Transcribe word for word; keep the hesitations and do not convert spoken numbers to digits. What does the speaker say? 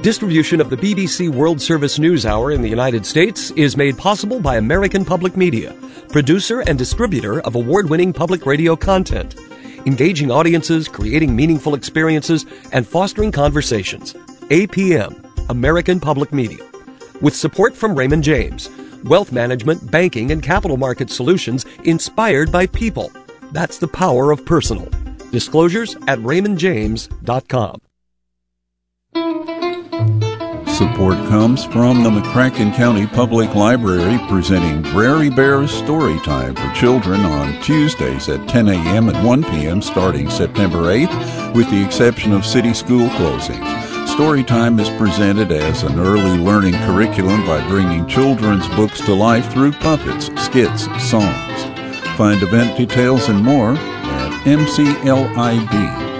Distribution of the B B C World Service News Hour in the United States is made possible by American Public Media, producer and distributor of award-winning public radio content, engaging audiences, creating meaningful experiences, and fostering conversations. A P M, American Public Media. With support from Raymond James, wealth management, banking, and capital market solutions inspired by people. That's the power of personal. Disclosures at raymond james dot com. Support comes from the McCracken County Public Library, presenting Brary Bears Storytime for children on Tuesdays at ten a.m. and one p.m. starting September eighth, with the exception of city school closings. Storytime is presented as an early learning curriculum by bringing children's books to life through puppets, skits, songs. Find event details and more at M C L I B